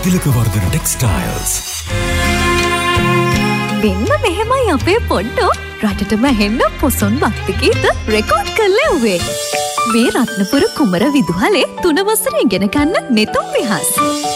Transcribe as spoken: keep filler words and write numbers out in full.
තිලකවර්ධන textiles. මෙන්න මෙහෙමයි අපේ පොඩ්ඩෝ රටටම හෙන්න පොසොන් භක්ති ගීත රෙකෝඩ් කරලා උවේ. මේ රත්නපුර කුමර විදුහලේ තුන වසර ඉගෙන ගන්න නෙතුම් විහස්.